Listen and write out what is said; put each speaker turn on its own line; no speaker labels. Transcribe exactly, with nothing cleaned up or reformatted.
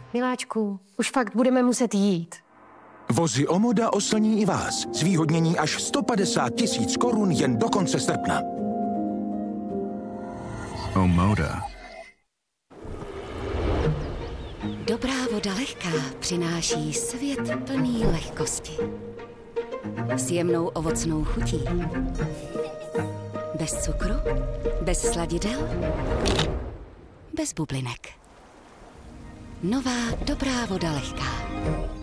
Miláčku, už fakt budeme muset jít.
Vozy Omoda oslní i vás. Zvýhodnění až sto padesát tisíc korun jen do konce srpna.
Omoda.
Dobrá voda lehká přináší svět plný lehkosti. S jemnou ovocnou chutí. Bez cukru, bez sladidel, bez bublinek. Nová dobrá voda lehká.